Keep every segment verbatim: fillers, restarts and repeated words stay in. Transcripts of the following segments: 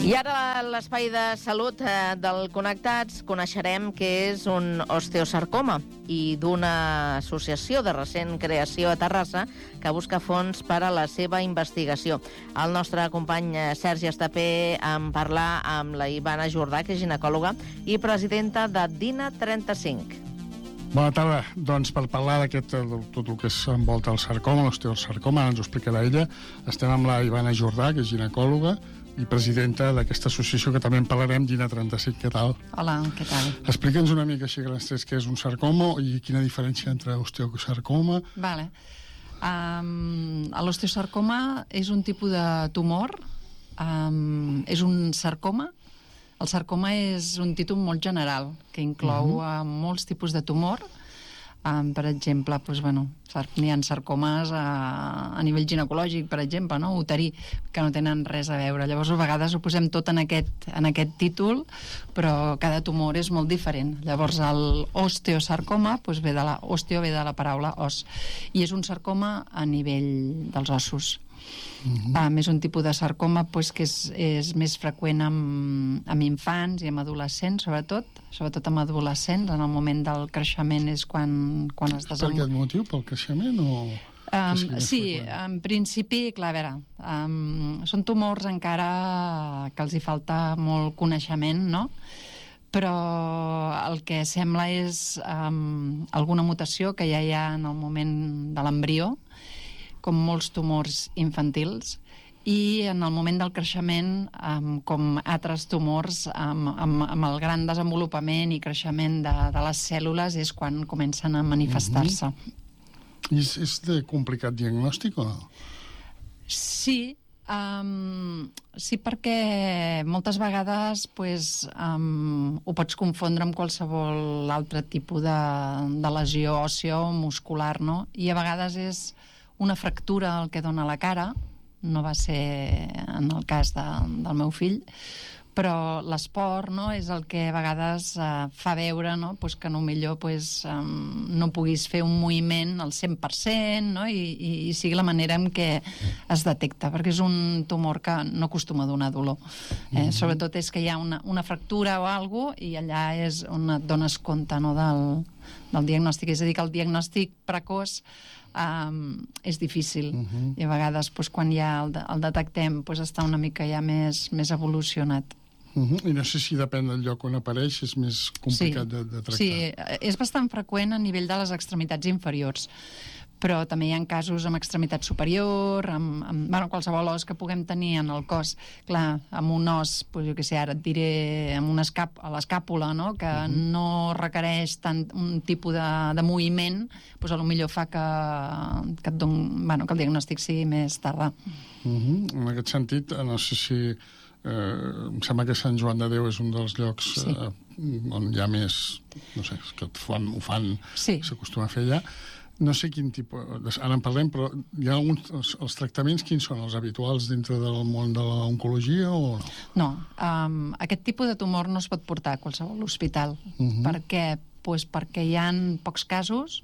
I ara a l'espai de salut eh, del Connectats coneixerem què és un osteosarcoma i d'una associació de recent creació a Terrassa que busca fons per a la seva investigació. El nostre company Sergi Estapé en parlar amb la Ivana Jordà, que és ginecòloga i presidenta de DINA trenta-cinc. Bona tarda. Doncs per parlar d'aquest, tot el que s'envolta el sarcoma, l'osteosarcoma, ens ho explicarà ella. Estem amb la Ivana Jordà, que és ginecòloga i presidenta d'aquesta associació, que també en parlarem, DINA trenta-cinc. Què tal? Hola, què tal? Explica'ns una mica així grans trets què és un sarcoma i quina diferència entre osteosarcoma. Vale. Um, l'osteosarcoma és un tipus de tumor, um, és un sarcoma. El sarcoma és un títol molt general que inclou uh-huh. uh, molts tipus de tumor. Um, per exemple, doncs, bueno, n'hi ha sarcomes a, a nivell ginecològic, per exemple, no? Uterí, que no tenen res a veure. Llavors, a vegades ho posem tot en aquest, en aquest títol, però cada tumor és molt diferent. Llavors, l'osteosarcoma doncs, ve de la, osteo ve de la paraula os, i és un sarcoma a nivell dels ossos. Uh-huh. Um, és un tipus de sarcoma pues, que és, és més freqüent amb, amb infants i amb adolescents, sobretot sobretot amb adolescents. En el moment del creixement és quan, quan es desenvolupa. Per aquest motiu? Pel creixement? O... Um, sí, en principi, clar, a veure, um, són tumors encara que els hi falta molt coneixement, no? Però el que sembla és um, alguna mutació que ja hi ha en el moment de l'embrió, com molts tumors infantils, i en el moment del creixement, um, com altres tumors, um, amb, amb el gran desenvolupament i creixement de, de les cèl·lules, és quan comencen a manifestar-se. Mm-hmm. I és, és de complicat diagnòstic o no? Sí, um, sí, perquè moltes vegades pues, um, ho pots confondre amb qualsevol altre tipus de, de lesió òssia o muscular, no? I a vegades és una fractura el que dona la cara, no va ser en el cas de, del meu fill, però l'esport, no, és el que a vegades uh, fa veure, no, pues que no millor pues, um, no puguis fer un moviment al cent per cent, no, i, i, i sigui la manera en què es detecta, perquè és un tumor que no acostuma a donar dolor. Eh? Mm-hmm. Sobretot és que hi ha una, una fractura o alguna cosa, i allà és on et dones compte, no, del, del diagnòstic. És a dir, que el diagnòstic precoç Um, és difícil, uh-huh. i a vegades pues, quan ja el, de, el detectem pues, està una mica ja més, més evolucionat. Uh-huh. I no sé si depèn del lloc on apareix, és més complicat sí. de, de tractar. Sí, és bastant freqüent a nivell de les extremitats inferiors, però també hi ha casos amb extremitat superior, amb, amb bueno, qualsevol os que puguem tenir en el cos. Clar, amb un os, pues, jo què sé, ara et diré, amb una escap a l'escàpula, no? Que uh-huh. no requereix tant un tipus de, de moviment, pues, a lo millor fa que, que, et don, bueno, que el diagnòstic sigui més tardà. Uh-huh. En aquest sentit, no sé si... Eh, em sembla que Sant Joan de Déu és un dels llocs sí. eh, on hi ha més... No sé, que fan, ho fan... Sí. S'acostuma a fer allà. No sé quin tipus... Ara en parlem, però hi ha alguns... Els, els tractaments, quins són? Els habituals dintre del món de l'oncologia o no? No. Um, aquest tipus de tumor no es pot portar a qualsevol hospital. Uh-huh. Per què? Pues perquè hi ha pocs casos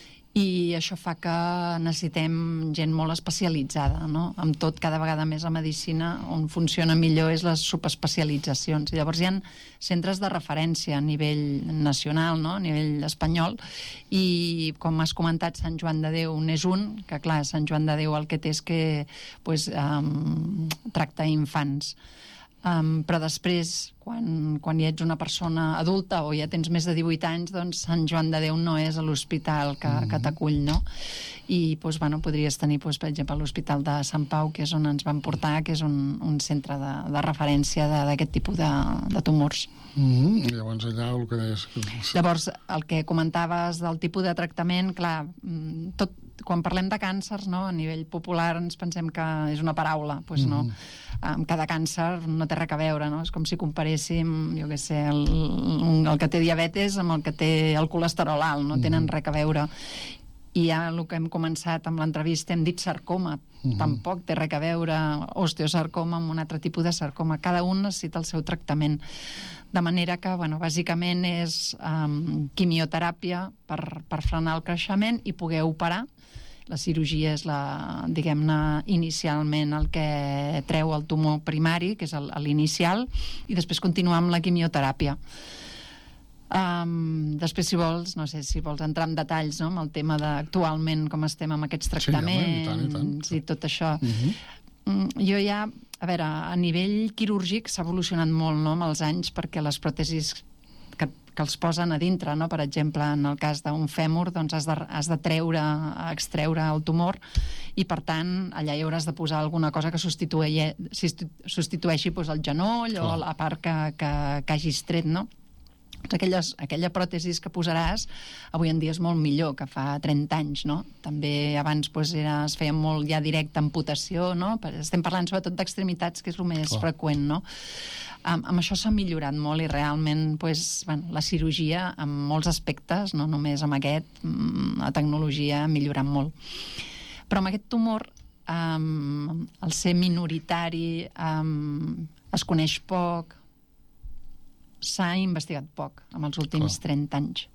i això fa que necessitem gent molt especialitzada, no? Amb tot, cada vegada més la medicina on funciona millor és les subespecialitzacions. Llavors hi ha centres de referència a nivell nacional, no? A nivell espanyol, i com has comentat, Sant Joan de Déu n'és un, que clar, Sant Joan de Déu el que té és que pues, um, tracta infants. Um, però després, quan, quan ja ets una persona adulta o ja tens més de divuit anys, doncs Sant Joan de Déu no és l'hospital que, mm. que t'acull, no? I doncs, bueno, podries tenir, doncs, per exemple, l'Hospital de Sant Pau, que és on ens van portar, que és un, un centre de, de referència d'aquest tipus de, de tumors. Mm-hmm. Llavors allà el que deies... Llavors, el que comentaves del tipus de tractament, clar, tot, quan parlem de càncers, no, a nivell popular ens pensem que és una paraula, doncs no. Mm-hmm. Amb cada càncer no té res a veure, no? És com si comparéssim, jo què sé, el, el que té diabetes amb el que té el colesterol alt, no tenen res a veure. I ja el que hem començat amb l'entrevista hem dit sarcoma, uh-huh. tampoc té res a veure osteosarcoma amb un altre tipus de sarcoma. Cada un necessita el seu tractament. De manera que, bueno, bàsicament és um, quimioteràpia per, per frenar el creixement i poder operar La cirurgia és, la, diguem-ne, inicialment el que treu el tumor primari, que és l'inicial, i després continuar amb la quimioteràpia. Um, després, si vols, no sé si vols entrar en detalls, no?, amb el tema d'actualment com estem amb aquests tractaments, sí, home, i, tant, i, tant. i tot això. Uh-huh. Mm, jo ja, a veure, a nivell quirúrgic s'ha evolucionat molt, no?, amb els anys, perquè les pròtesis que, que els posen a dintre, no?, per exemple, en el cas d'un fèmur, doncs has de, has de treure, extreure el tumor, i per tant allà hi hauràs de posar alguna cosa que substitueixi, substitueixi doncs, el genoll Clar. o la part que, que, que hagis tret, no? Aquelles, aquella pròtesis que posaràs avui en dia és molt millor que fa trenta anys, no? També abans doncs, era, es feia molt ja directe amputació, no? Estem parlant sobretot d'extremitats, que és el més Clar. freqüent, no? Um, amb això s'ha millorat molt i realment doncs, bueno, la cirurgia en molts aspectes, no només amb aquest, la tecnologia ha millorat molt. Però amb aquest tumor, um, al ser minoritari, um, es coneix poc, s'ha investigat poc en els últims Clar. trenta anys.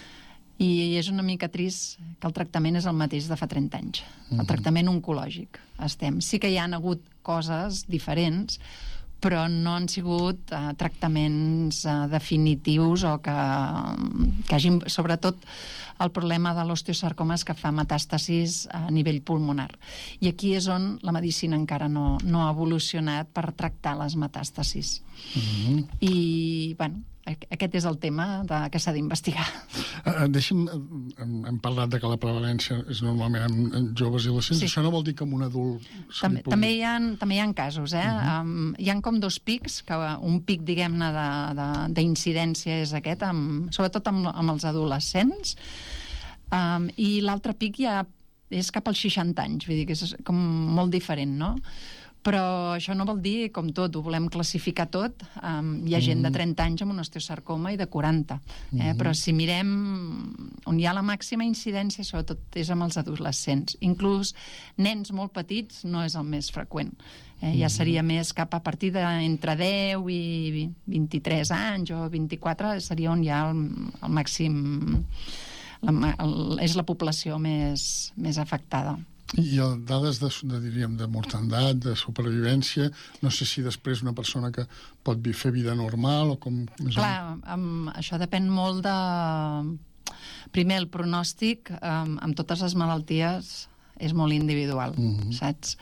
I és una mica trist que el tractament és el mateix de fa trenta anys. Mm-hmm. El tractament oncològic. Estem. Sí que hi han hagut coses diferents, però no han sigut uh, tractaments uh, definitius o que, que hagin... Sobretot el problema de l'osteosarcoma és que fa metàstasis a nivell pulmonar. I aquí és on la medicina encara no, no ha evolucionat per tractar les metàstasis. Mm-hmm. I, bueno, aquest és el tema de, que s'ha d'investigar. Uh, deixa'm, hem, hem parlat de que la prevalència és normalment en, en joves i adolescents. Sí. Això no vol dir que en un adult... També, pugui... també, hi ha, també hi ha casos, eh? Uh-huh. um, hi ha com dos pics, que un pic, diguem-ne, d'incidència és aquest, amb, sobretot amb, amb els adolescents, um, i l'altre pic ja és cap als seixanta anys, vull dir que és com molt diferent, no? Però això no vol dir, com tot, ho volem classificar tot. Um, hi ha gent de trenta anys amb un osteosarcoma i de quaranta. Eh? Mm-hmm. Però si mirem on hi ha la màxima incidència, sobretot és amb els adolescents. Inclús nens molt petits no és el més freqüent. Eh? Ja seria més cap a partir d'entre deu i vint-i-tres anys o vint-i-quatre, seria on hi ha el, el màxim... La, el, és la població més, més afectada. I dades de, de, diríem, de mortandat, de supervivència, no sé si després una persona que pot fer vida normal o com... Més Clar, um, això depèn molt de... Primer, el pronòstic um, amb totes les malalties és molt individual, mm-hmm. saps?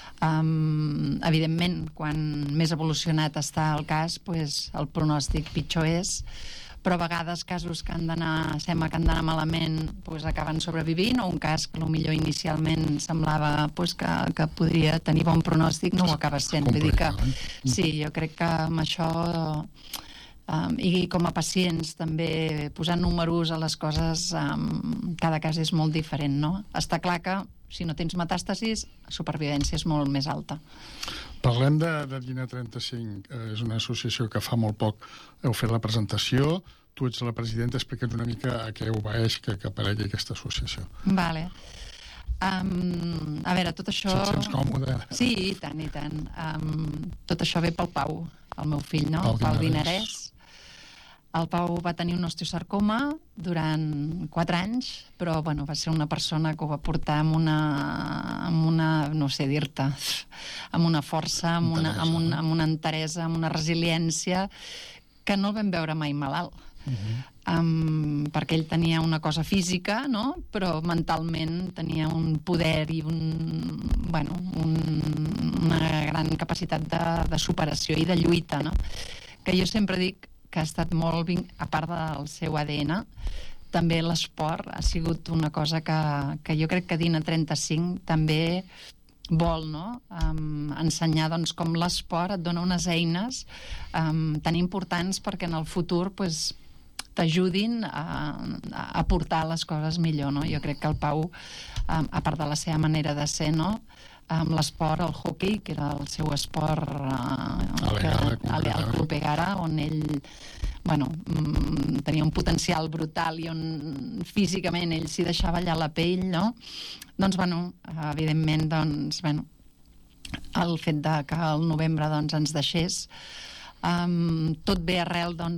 Um, evidentment, quan més evolucionat està el cas, pues, el pronòstic pitjor és, però a vegades casos que han d'anar, sembla que han d'anar malament, pues, acaben sobrevivint, o un cas que potser inicialment semblava pues, que, que podria tenir bon pronòstic, no ho acaba sent. Vull dir que, sí, jo crec que amb això, um, i com a pacients també posant números a les coses, um, cada cas és molt diferent, no? Està clar que si no tens metàstasis, la supervivència és molt més alta. Parlem de, de Dina trenta-cinc. Eh, és una associació que fa molt poc heu fet la presentació. Tu ets la presidenta, explica'ns una mica a què obeeix que, que aparegui aquesta associació. Vale. Um, a veure, tot això... Si et sents còmode. Sí, i tant, i tant. Um, tot això ve pel Pau, el meu fill, no? Pau, Pau Dinarès. El Pau va tenir un osteosarcoma durant quatre anys, però bueno, va ser una persona que ho va portar amb una, amb una no sé dir-te, amb una força, amb una, amb, un, amb una enteresa, amb una resiliència, que no el vam veure mai malalt. Uh-huh. Um, perquè ell tenia una cosa física, no? Però mentalment tenia un poder i un, bueno, un, una gran capacitat de, de superació i de lluita, no? Que jo sempre dic que ha estat molt, a part del seu A D N, també l'esport ha sigut una cosa que, que jo crec que Dina trenta-cinc també vol, no? Um, ensenyar doncs, com l'esport et dona unes eines um, tan importants perquè en el futur pues, t'ajudin a, a portar les coses millor, no? Jo crec que el Pau, um, a part de la seva manera de ser, no? Amb l'esport, el hockey, que era el seu esport uh, al Club Egara, on ell bueno, mm, tenia un potencial brutal i on físicament ell s'hi deixava allà la pell, no? Doncs, bueno, evidentment, doncs, bueno, el fet de que al novembre doncs, ens deixés, um, tot ve arrel doncs,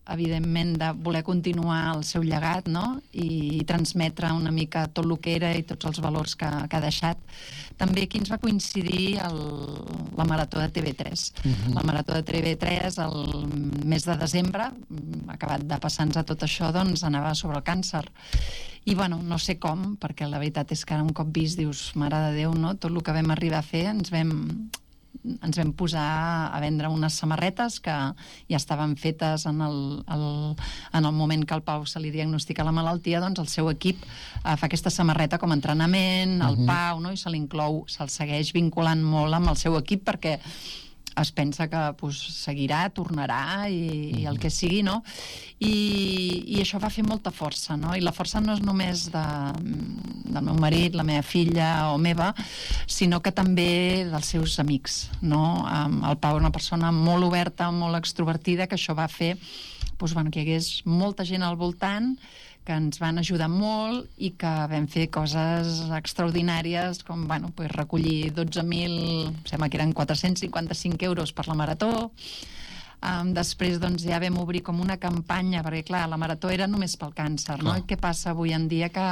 evidentment, de voler continuar el seu llegat, no? I, i transmetre una mica tot el que era i tots els valors que, que ha deixat. També aquí ens va coincidir el, la Marató de T V tres. Uh-huh. La Marató de T V tres, el mes de desembre, acabat de passar-nos a tot això, doncs anava sobre el càncer. I, bueno, no sé com, perquè la veritat és que ara un cop vist dius, mare de Déu, no? Tot el que vam arribar a fer, ens vam... ens vam posar a vendre unes samarretes que ja estaven fetes en el, el, en el moment que al Pau se li diagnostica la malaltia, doncs el seu equip eh, fa aquesta samarreta com a entrenament, el uh-huh. Pau, no? I se l'inclou, se'l segueix vinculant molt amb el seu equip perquè es pensa que pues, seguirà, tornarà i, i el que sigui, no? I, i això va fer molta força, no? I la força no és només de, del meu marit, la meva filla o meva, sinó que també dels seus amics, no? El Pau és una persona molt oberta, molt extrovertida, que això va fer pues, bueno, que hi hagués molta gent al voltant que ens van ajudar molt i que vam fer coses extraordinàries com bueno, pues recollir dotze mil, sembla que eren quatre-cents cinquanta-cinc euros per la Marató. Um, després doncs, ja vam obrir com una campanya, perquè clar, la Marató era només pel càncer, no? I què passa avui en dia que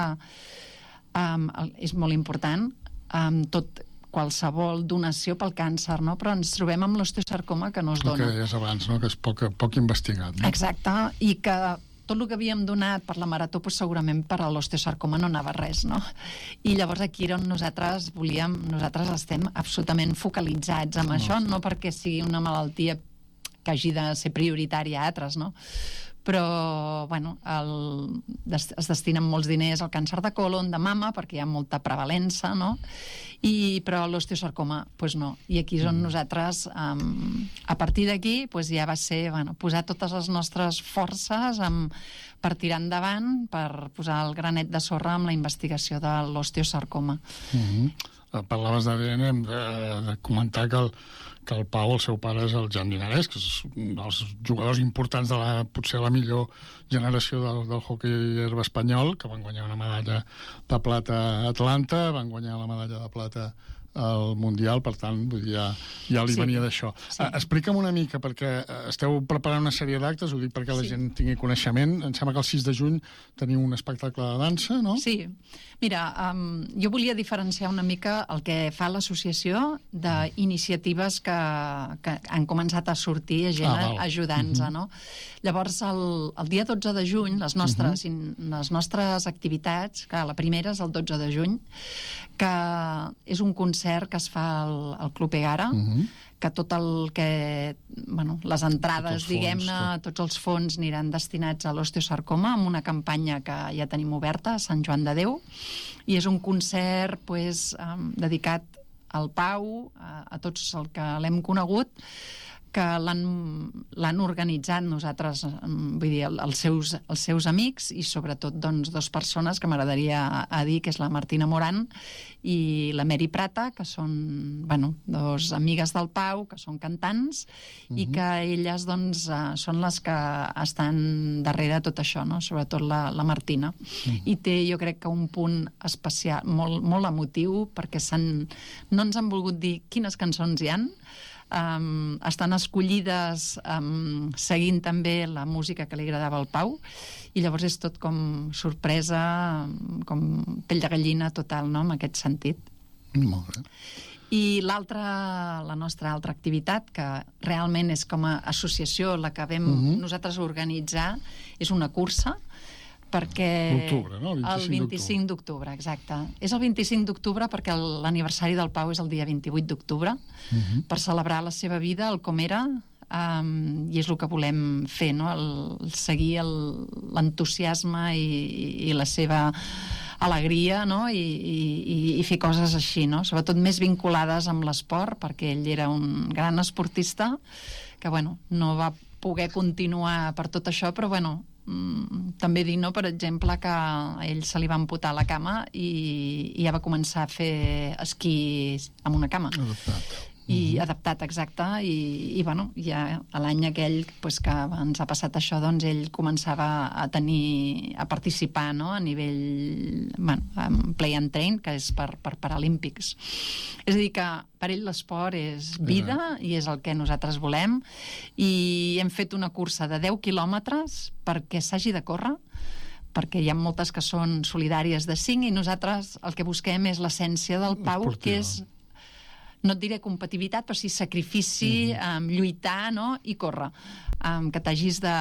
um, és molt important um, tot qualsevol donació pel càncer, no? Però ens trobem amb l'osteosarcoma que no es dona. El que deies abans, no? Que és poc, poc investigat. No? Exacte, i que tot el que havíem donat per la Marató pues, segurament per a l'osteosarcoma no anava res, no? I llavors aquí on nosaltres volíem, nosaltres estem absolutament focalitzats en no, això, sí. No perquè sigui una malaltia que hagi de ser prioritària a altres, no? Però, bueno, el, des, es destinen molts diners al càncer de colon, de mama, perquè hi ha molta prevalença, no? I, però l'osteosarcoma, doncs pues no. I aquí és on nosaltres, um, a partir d'aquí, pues ja va ser bueno, posar totes les nostres forces um, per tirar endavant, per posar el granet de sorra amb la investigació de l'osteosarcoma. Mm-hmm. Parlaves d'A D N, hem de, de comentar que el, que el Pau, el seu pare, és el Jan Linares, que és un dels jugadors importants de la, potser la millor generació del, del hoquei herba espanyol, que van guanyar una medalla de plata a Atlanta, van guanyar la medalla de plata al Mundial, per tant, vull dir, ja, ja li sí. venia d'això. Sí. Uh, explica'm una mica, perquè esteu preparant una sèrie d'actes, ho dic perquè la sí. gent tingui coneixement. Em sembla que el sis de juny teniu un espectacle de dansa, no? Sí. Mira, um, jo volia diferenciar una mica el que fa l'associació d'iniciatives que, que han començat a sortir gent ah, ajudant-nos, uh-huh. no? Llavors, el, el dia dotze de juny, les nostres, uh-huh. in, les nostres activitats, que la primera és el dotze de juny, que és un concert que es fa al, al Club Egara, uh-huh. que tot el que... Bueno, les entrades, tots diguem-ne, tot. tots els fons aniran destinats a l'osteosarcoma, amb una campanya que ja tenim oberta, a Sant Joan de Déu, i és un concert pues, um, dedicat al Pau, a, a tots els que l'hem conegut, que l'han organitzat nosaltres, vull dir, els seus, els seus amics i sobretot doncs, dues persones que m'agradaria dir, que és la Martina Moran i la Mary Prata, que són bueno, dos amigues del Pau, que són cantants, uh-huh. i que elles doncs, són les que estan darrere tot això, no? Sobretot la, la Martina. Uh-huh. I té, jo crec que un punt especial, molt, molt emotiu, perquè no ens han volgut dir quines cançons hi han. Um, estan escollides um, seguint també la música que li agradava al Pau, i llavors és tot com sorpresa, com pell de gallina total, no?, en aquest sentit. Molt bé. I l'altra, la nostra altra activitat, que realment és com a associació la que vam uh-huh. nosaltres organitzar, és una cursa, perquè... L'octubre, no? El vint-i-cinc d'octubre, exacte. És el vint-i-cinc d'octubre perquè l'aniversari del Pau és el dia vint-i-vuit d'octubre, uh-huh. per celebrar la seva vida, el com era, um, i és el que volem fer, no? El, el seguir l'entusiasme i, i la seva alegria, no? I, i, i fer coses així, no? Sobretot més vinculades amb l'esport, perquè ell era un gran esportista que, bueno, no va poder continuar per tot això, però, bueno, Mm, també dir, no, per exemple, que a ell se li va amputar la cama i, i ja va començar a fer esquí amb una cama. Adaptat. i adaptat, exacte, i, i bueno, ja l'any aquell pues, que ens ha passat això, doncs ell començava a tenir, a participar, no?, a nivell, bueno, en Play and Train, que és per, per Paralímpics. És a dir, que per ell l'esport és vida i és el que nosaltres volem, i hem fet una cursa de deu quilòmetres perquè s'hagi de córrer, perquè hi ha moltes que són solidàries de cinc, i nosaltres el que busquem és l'essència del Pau, Esportiva. que és, no et diré competitivitat, però sí sacrifici, mm -hmm. um, lluitar, no?, i córrer. Um, que t'hagis de...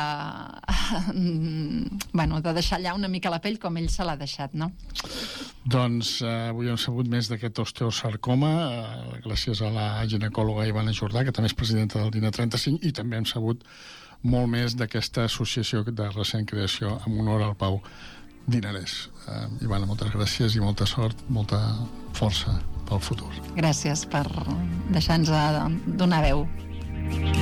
bueno, de deixar allà una mica la pell com ell se l'ha deixat, no? Doncs eh, avui hem sabut més d'aquest osteosarcoma, eh, gràcies a la ginecòloga Ivana Jordà, que també és presidenta del DINA trenta-cinc, i també hem sabut molt més d'aquesta associació de recent creació en honor al Pau Dinarès. Eh, Ivana, moltes gràcies i molta sort, molta força pel futur. Gràcies per deixar-nos donar veu.